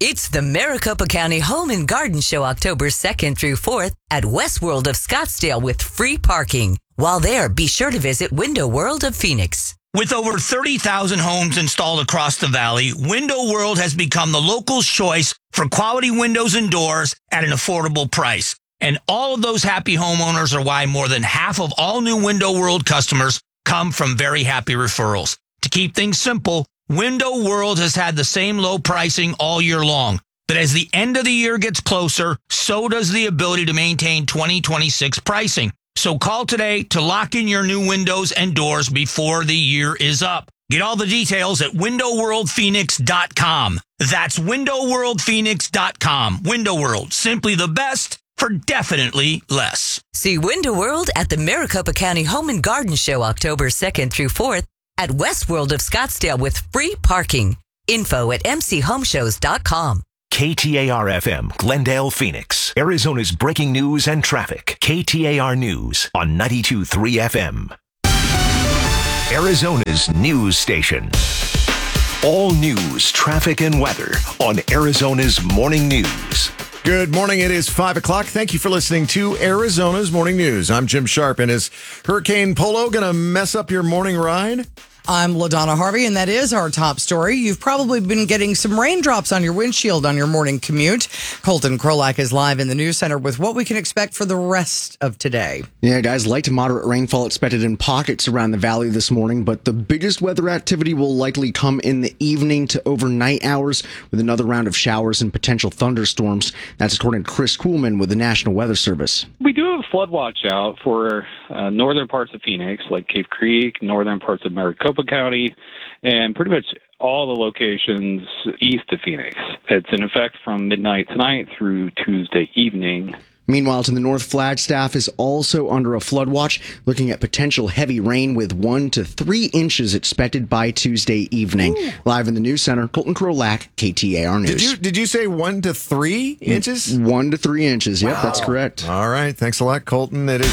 It's the Maricopa County Home and Garden Show October 2nd through 4th at Westworld of Scottsdale with free parking. While there, be sure to visit Window World of Phoenix. With over 30,000 homes installed across the valley, Window World has become the local's choice for quality windows and doors at an affordable price. And all of those happy homeowners are why more than half of all new Window World customers come from very happy referrals. To keep things simple, Window World has had the same low pricing all year long. But as the end of the year gets closer, so does the ability to maintain 2026 pricing. So call today to lock in your new windows and doors before the year is up. Get all the details at windowworldphoenix.com. That's windowworldphoenix.com. Window World, simply the best for definitely less. See Window World at the Maricopa County Home and Garden Show October 2nd through 4th at Westworld of Scottsdale with free parking. Info at mchomeshows.com. KTAR-FM, Glendale, Phoenix, Arizona's breaking news and traffic. KTAR News on 92.3 FM. Arizona's news station. All news, traffic, and weather on Arizona's Morning News. Good morning. It is 5 o'clock. Thank you for listening to Arizona's Morning News. I'm Jim Sharp, and is Hurricane Polo going to mess up your morning ride? I'm LaDonna Harvey, and that is our top story. You've probably been getting some raindrops on your windshield on your morning commute. Colton Krolak is live in the news center with what we can expect for the rest of today. Yeah, guys, light to moderate rainfall expected in pockets around the valley this morning, but the biggest weather activity will likely come in the evening to overnight hours with another round of showers and potential thunderstorms. That's according to Chris Kuhlman with the National Weather Service. We do have a flood watch out for northern parts of Phoenix, like Cave Creek, northern parts of Maricopa County, and pretty much all the locations east of Phoenix. It's in effect from midnight tonight through Tuesday evening. Meanwhile, to the north, Flagstaff is also under a flood watch, looking at potential heavy rain with 1 to 3 inches expected by Tuesday evening. Ooh. Live in the news center, Colton Krolak, KTAR News. Did you say 1 to 3 inches? 1 to 3 inches. Yep, That's correct. All right. Thanks a lot, Colton. It is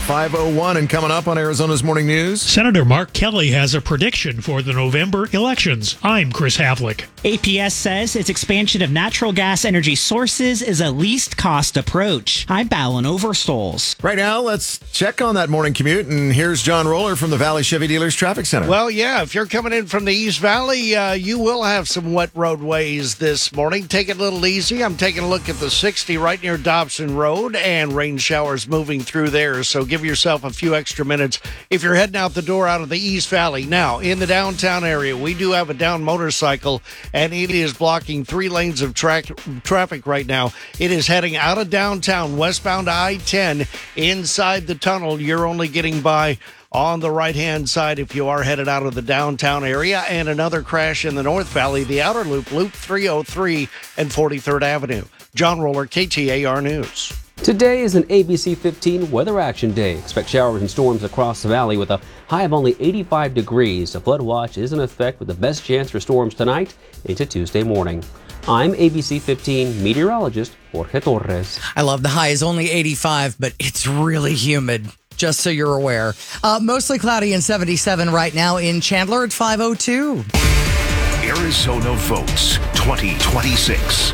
5:01 and coming up on Arizona's Morning News. Senator Mark Kelly has a prediction for the November elections. I'm Chris Havlick. APS says its expansion of natural gas energy sources is a least cost approach. I'm Ballin Overstoles. Right now, let's check on that morning commute. And here's John Roller from the Valley Chevy Dealers Traffic Center. Well, yeah, if you're coming in from the East Valley, you will have some wet roadways this morning. Take it a little easy. I'm taking a look at the 60 right near Dobson Road, and rain showers moving through there. So give yourself a few extra minutes if you're heading out the door out of the East Valley. Now, in the downtown area, we do have a down motorcycle, and it is blocking 3 lanes of traffic right now. It is heading out of downtown, westbound I-10. Inside the tunnel, you're only getting by on the right-hand side if you are headed out of the downtown area. And another crash in the North Valley, the outer loop, Loop 303 and 43rd Avenue. John Roller, KTAR News. Today is an ABC 15 Weather Action Day. Expect showers and storms across the valley with a high of only 85 degrees. A flood watch is in effect with the best chance for storms tonight into Tuesday morning. I'm ABC 15 meteorologist Jorge Torres. I love the high is only 85, but it's really humid, just so you're aware. Mostly cloudy and 77 right now in Chandler at 5:02. Arizona votes 2026.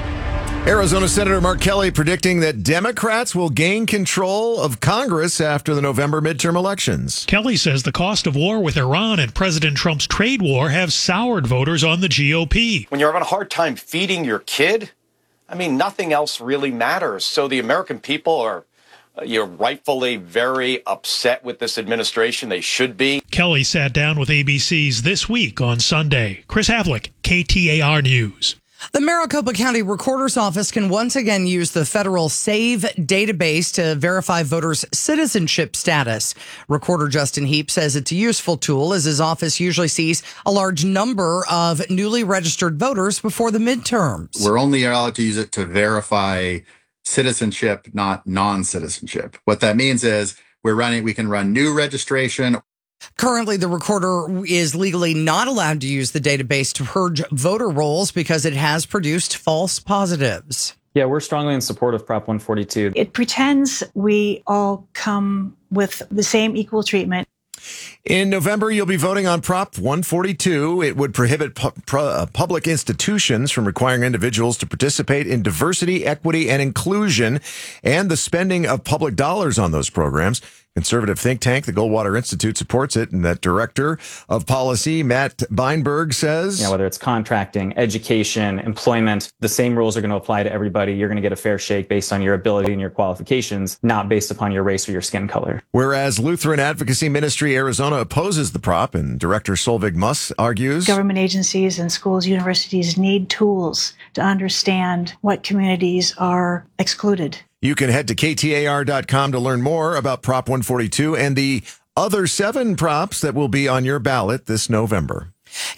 Arizona Senator Mark Kelly predicting that Democrats will gain control of Congress after the November midterm elections. Kelly says the cost of war with Iran and President Trump's trade war have soured voters on the GOP. When you're having a hard time feeding your kid, nothing else really matters. So the American people are rightfully very upset with this administration. They should be. Kelly sat down with ABC's This Week on Sunday. Chris Havlick, KTAR News. The Maricopa County Recorder's Office can once again use the federal SAVE database to verify voters' citizenship status. Recorder Justin Heap says it's a useful tool as his office usually sees a large number of newly registered voters before the midterms. We're only allowed to use it to verify citizenship, not non-citizenship. What that means is we can run new registration. Currently, the recorder is legally not allowed to use the database to purge voter rolls because it has produced false positives. Yeah, we're strongly in support of Prop 142. It pretends we all come with the same equal treatment. In November, you'll be voting on Prop 142. It would prohibit public institutions from requiring individuals to participate in diversity, equity, and inclusion, and the spending of public dollars on those programs. Conservative think tank, the Goldwater Institute, supports it, and that director of policy, Matt Beinberg, says... whether it's contracting, education, employment, the same rules are going to apply to everybody. You're going to get a fair shake based on your ability and your qualifications, not based upon your race or your skin color. Whereas Lutheran Advocacy Ministry Arizona opposes the prop, and Director Solveig Muss argues... Government agencies and schools, universities need tools to understand what communities are excluded. You can head to KTAR.com to learn more about Prop 142 and the other 7 props that will be on your ballot this November.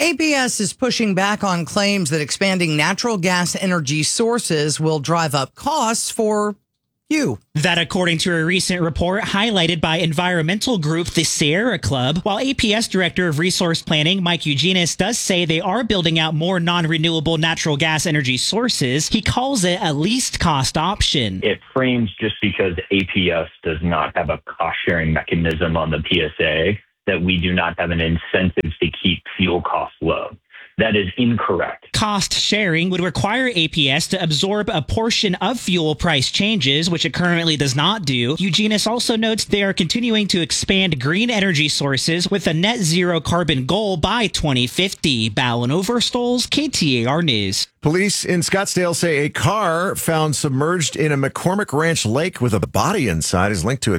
APS is pushing back on claims that expanding natural gas energy sources will drive up costs for you. That, according to a recent report highlighted by environmental group the Sierra Club, while APS Director of Resource Planning Mike Eugenis does say they are building out more non-renewable natural gas energy sources, he calls it a least cost option. It frames just because APS does not have a cost-sharing mechanism on the PSA that we do not have an incentive to keep fuel costs low. That is incorrect. Cost sharing would require APS to absorb a portion of fuel price changes, which it currently does not do. Eugenis also notes they are continuing to expand green energy sources with a net zero carbon goal by 2050. Ballin Overstoles, KTAR News. Police in Scottsdale say a car found submerged in a McCormick Ranch lake with a body inside is linked to a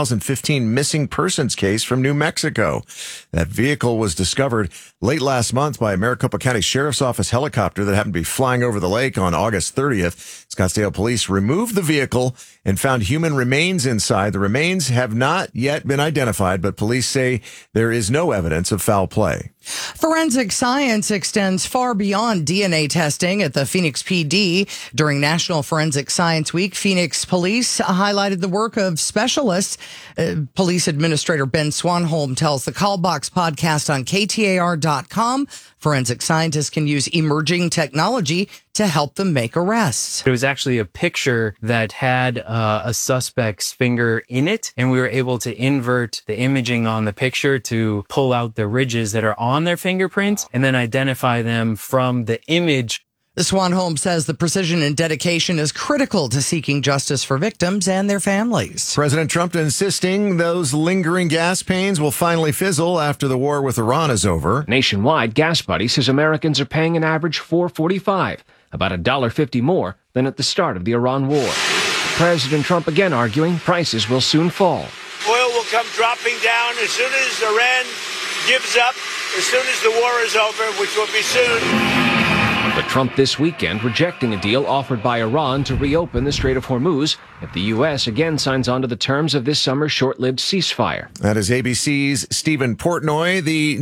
2015 missing persons case from New Mexico. That vehicle was discovered late last month by a Maricopa County Sheriff's Office helicopter that happened to be flying over the lake on August 30th. Scottsdale police removed the vehicle and found human remains inside. The remains have not yet been identified, but police say there is no evidence of foul play. Forensic science extends far beyond DNA testing at the Phoenix PD. During National Forensic Science Week, Phoenix Police highlighted the work of specialists. Police Administrator Ben Swanholm tells the Callbox podcast on KTAR.com forensic scientists can use emerging technology to help them make arrests. It was actually a picture that had a suspect's finger in it, and we were able to invert the imaging on the picture to pull out the ridges that are on their fingerprints and then identify them from the image. The Swanholm says the precision and dedication is critical to seeking justice for victims and their families. President Trump insisting those lingering gas pains will finally fizzle after the war with Iran is over. Nationwide, Gas Buddy says Americans are paying an average $4.45, about $1.50 more than at the start of the Iran war. President Trump again arguing prices will soon fall. Oil will come dropping down as soon as Iran gives up, as soon as the war is over, which will be soon. But Trump this weekend rejecting a deal offered by Iran to reopen the Strait of Hormuz if the U.S. again signs on to the terms of this summer's short-lived ceasefire. That is ABC's Stephen Portnoy. The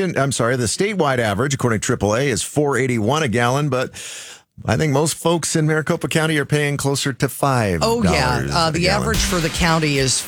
statewide average, according to AAA, is $4.81 a gallon, but I think most folks in Maricopa County are paying closer to $5. Oh, yeah. The average for the county is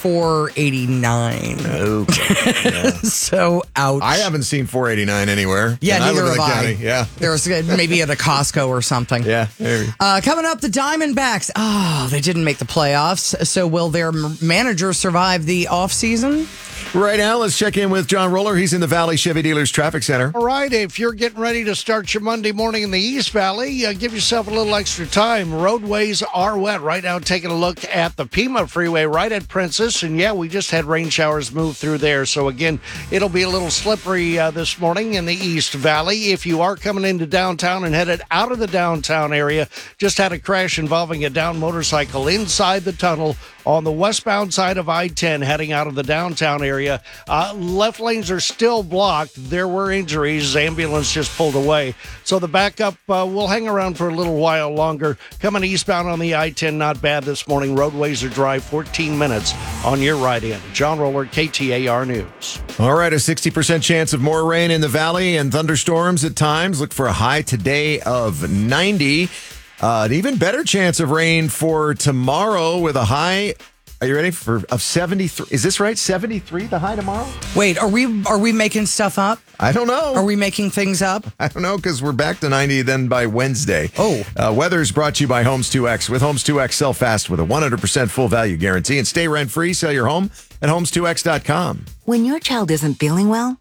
$4.89. Okay. Yeah. So, ouch. I haven't seen $4.89 anywhere. Yeah, neither have I. County. Yeah. There's maybe at a Costco or something. Yeah, maybe. Coming up, the Diamondbacks. Oh, they didn't make the playoffs. So, will their manager survive the offseason? Right now, let's check in with John Roller. He's in the Valley Chevy Dealers Traffic Center. All right, if you're getting ready to start your Monday morning in the East Valley, give yourself a little extra time. Roadways are wet. Right now, taking a look at the Pima Freeway right at Princess. And yeah, we just had rain showers move through there. So again, it'll be a little slippery this morning in the East Valley. If you are coming into downtown and headed out of the downtown area, just had a crash involving a downed motorcycle inside the tunnel on the westbound side of I-10 heading out of the downtown area. Left lanes are still blocked. There were injuries. Ambulance just pulled away. So the backup will hang around for a little while longer. Coming eastbound on the I-10, not bad this morning. Roadways are dry, 14 minutes on your ride in. John Roller, KTAR News. All right, a 60% chance of more rain in the valley and thunderstorms at times. Look for a high today of 90. An even better chance of rain for tomorrow with a high. Are you ready of 73? Is this right? 73 the high tomorrow? Wait, are we making stuff up? I don't know. Are we making things up? I don't know, because we're back to 90 then by Wednesday. Oh. Weather's brought to you by Homes 2X. With Homes 2X, sell fast with a 100% full value guarantee and stay rent free. Sell your home at homes2x.com. When your child isn't feeling well,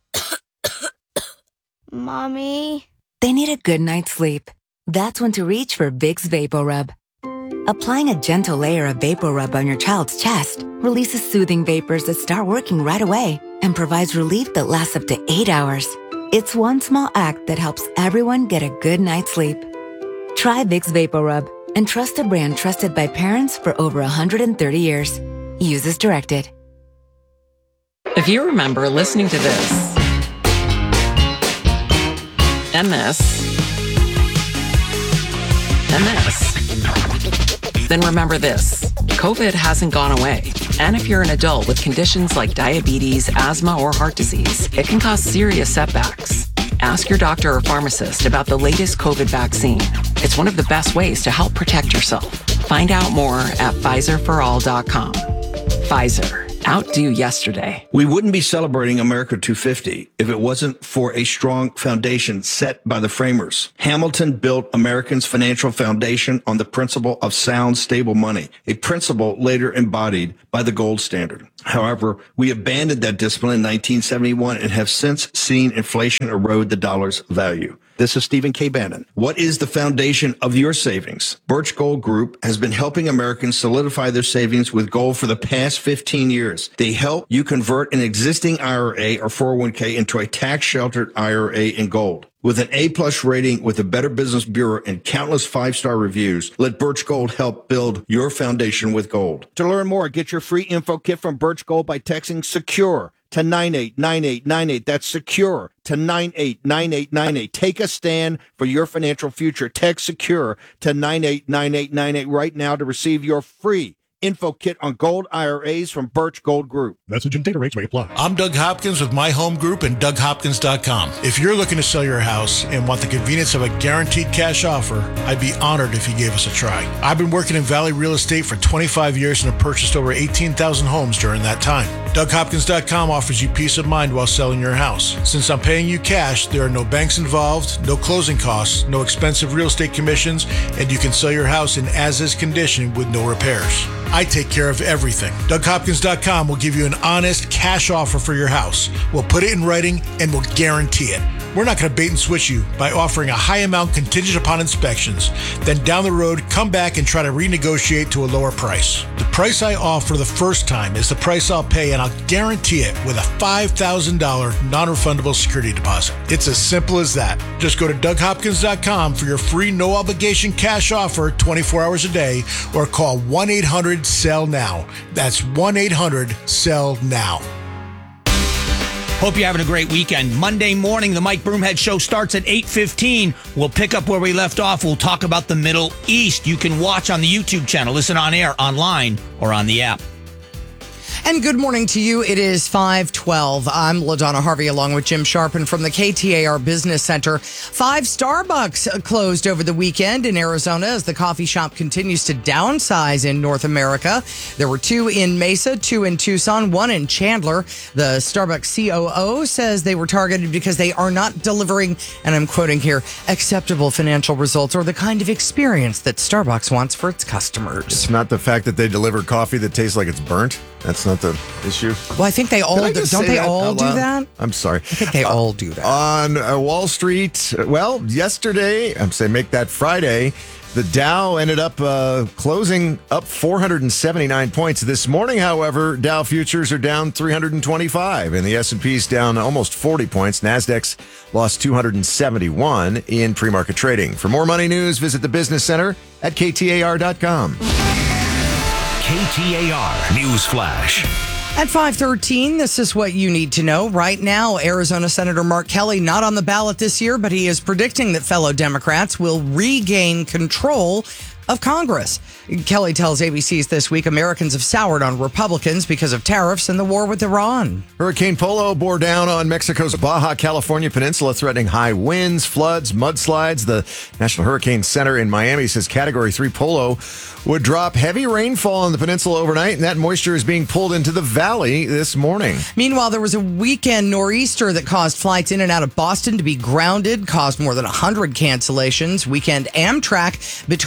Mommy? they need a good night's sleep. That's when to reach for Vicks VapoRub. Applying a gentle layer of VapoRub on your child's chest releases soothing vapors that start working right away and provides relief that lasts up to 8 hours. It's one small act that helps everyone get a good night's sleep. Try Vicks VapoRub and trust a brand trusted by parents for over 130 years. Use as directed. If you remember listening to this and this and this, then remember this. COVID hasn't gone away. And if you're an adult with conditions like diabetes, asthma, or heart disease, it can cause serious setbacks. Ask your doctor or pharmacist about the latest COVID vaccine. It's one of the best ways to help protect yourself. Find out more at PfizerForAll.com. Pfizer. Outdo yesterday. We wouldn't be celebrating America 250 if it wasn't for a strong foundation set by the framers. Hamilton built Americans' financial foundation on the principle of sound, stable money, a principle later embodied by the gold standard. However, we abandoned that discipline in 1971 and have since seen inflation erode the dollar's value. This is Stephen K. Bannon. What is the foundation of your savings? Birch Gold Group has been helping Americans solidify their savings with gold for the past 15 years. They help you convert an existing IRA or 401k into a tax-sheltered IRA in gold. With an A-plus rating with the Better Business Bureau and countless 5-star reviews, let Birch Gold help build your foundation with gold. To learn more, get your free info kit from Birch Gold by texting SECURE to 989898. That's SECURE to 989898. Take a stand for your financial future. Text SECURE to 989898 right now to receive your free info kit on gold IRAs from Birch Gold Group. Message and data rates may apply. I'm Doug Hopkins with My Home Group and DougHopkins.com. If you're looking to sell your house and want the convenience of a guaranteed cash offer, I'd be honored if you gave us a try. I've been working in Valley Real Estate for 25 years and have purchased over 18,000 homes during that time. DougHopkins.com offers you peace of mind while selling your house. Since I'm paying you cash, there are no banks involved, no closing costs, no expensive real estate commissions, and you can sell your house in as-is condition with no repairs. I take care of everything. DougHopkins.com will give you an honest cash offer for your house. We'll put it in writing and we'll guarantee it. We're not going to bait and switch you by offering a high amount contingent upon inspections. Then down the road, come back and try to renegotiate to a lower price. The price I offer the first time is the price I'll pay, and I'll guarantee it with a $5,000 non-refundable security deposit. It's as simple as that. Just go to DougHopkins.com for your free no-obligation cash offer 24 hours a day, or call 1-800-SELL-NOW. That's 1-800-SELL-NOW. Hope you're having a great weekend. Monday morning, the Mike Broomhead Show starts at 8:15. We'll pick up where we left off. We'll talk about the Middle East. You can watch on the YouTube channel, listen on air, online, or on the app. And good morning to you. It is 5:12. I'm LaDonna Harvey along with Jim Sharpen from the KTAR Business Center. 5 Starbucks closed over the weekend in Arizona as the coffee shop continues to downsize in North America. There were 2 in Mesa, 2 in Tucson, 1 in Chandler. The Starbucks COO says they were targeted because they are not delivering, and I'm quoting here, acceptable financial results or the kind of experience that Starbucks wants for its customers. It's not the fact that they deliver coffee that tastes like it's burnt. That's not the issue. Well, I think they all do. Don't they all do that? I'm sorry. I think they all do that. On Wall Street, well, yesterday, I'm saying make that Friday, the Dow ended up closing up 479 points. This morning, however, Dow futures are down 325, and the S&P's down almost 40 points. NASDAQ's lost 271 in pre-market trading. For more money news, visit the Business Center at KTAR.com. KTAR News Flash. At 5:13, this is what you need to know. Right now, Arizona Senator Mark Kelly not on the ballot this year, but he is predicting that fellow Democrats will regain control of Congress. Kelly tells ABC's This Week Americans have soured on Republicans because of tariffs and the war with Iran. Hurricane Polo bore down on Mexico's Baja California Peninsula, threatening high winds, floods, mudslides. The National Hurricane Center in Miami says Category 3 Polo would drop heavy rainfall on the peninsula overnight, and that moisture is being pulled into the valley this morning. Meanwhile, there was a weekend nor'easter that caused flights in and out of Boston to be grounded, caused more than 100 cancellations. Weekend Amtrak between Boston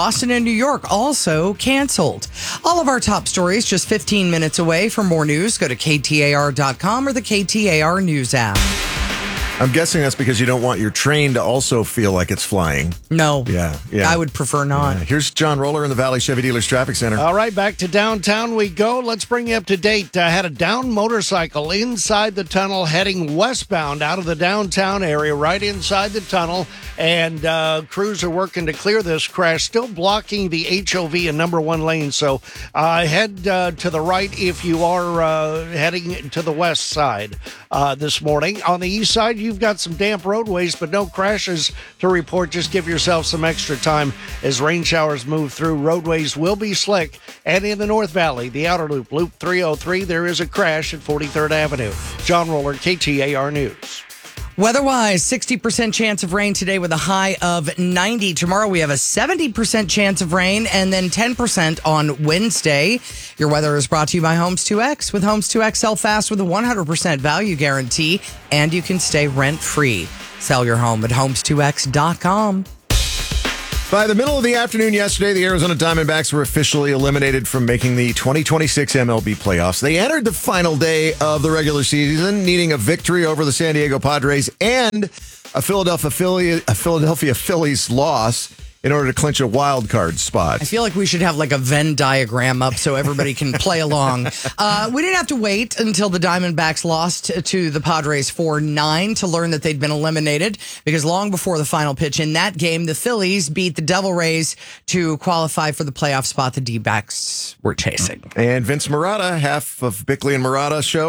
Boston and New York also canceled. All of our top stories just 15 minutes away. For more news, go to KTAR.com or the KTAR News app. I'm guessing that's because you don't want your train to also feel like it's flying. No. Yeah. I would prefer not. Yeah. Here's John Roller in the Valley Chevy Dealers Traffic Center. All right, back to downtown we go. Let's bring you up to date. Had a downed motorcycle inside the tunnel heading westbound out of the downtown area, right inside the tunnel. And crews are working to clear this crash, still blocking the HOV and number 1 lane. So head to the right if you are heading to the west side this morning. On the east side, you've got some damp roadways, but no crashes to report. Just give yourself some extra time as rain showers move through. Roadways will be slick. And in the North Valley, the outer loop, Loop 303, there is a crash at 43rd Avenue. John Roller, KTAR News. Weather-wise, 60% chance of rain today with a high of 90. Tomorrow we have a 70% chance of rain and then 10% on Wednesday. Your weather is brought to you by Homes 2X. With Homes 2X, sell fast with a 100% value guarantee, and you can stay rent-free. Sell your home at homes2x.com. By the middle of the afternoon yesterday, the Arizona Diamondbacks were officially eliminated from making the 2026 MLB playoffs. They entered the final day of the regular season, needing a victory over the San Diego Padres and a Philadelphia Phillies loss in order to clinch a wild card spot. I feel like we should have like a Venn diagram up so everybody can play along. We didn't have to wait until the Diamondbacks lost to the Padres 4-9 to learn that they'd been eliminated, because long before the final pitch in that game, the Phillies beat the Devil Rays to qualify for the playoff spot the D-backs were chasing. And Vince Marotta, half of Bickley and Marotta show,